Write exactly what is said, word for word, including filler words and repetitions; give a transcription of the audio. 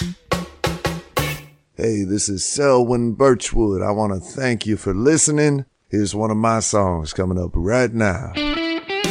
Hey, this is Selwyn Birchwood. I want to thank you for listening. Here's one of my songs coming up right now.